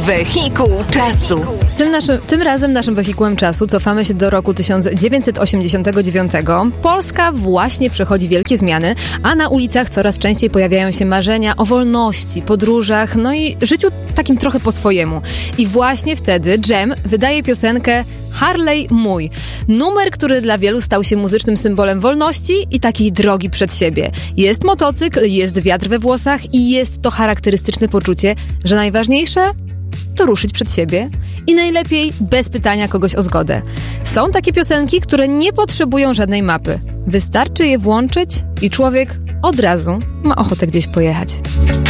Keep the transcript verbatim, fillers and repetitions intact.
Wehikuł czasu. Tym, naszym, tym razem naszym wehikułem czasu cofamy się do roku tysiąc dziewięćset osiemdziesiątego dziewiątego. Polska właśnie przechodzi wielkie zmiany, a na ulicach coraz częściej pojawiają się marzenia o wolności, podróżach, no i życiu takim trochę po swojemu. I właśnie wtedy Dżem wydaje piosenkę Harley mój. Numer, który dla wielu stał się muzycznym symbolem wolności i takiej drogi przed siebie. Jest motocykl, jest wiatr we włosach i jest to charakterystyczne poczucie, że najważniejsze to ruszyć przed siebie i najlepiej bez pytania kogoś o zgodę. Są takie piosenki, które nie potrzebują żadnej mapy. Wystarczy je włączyć i człowiek od razu ma ochotę gdzieś pojechać.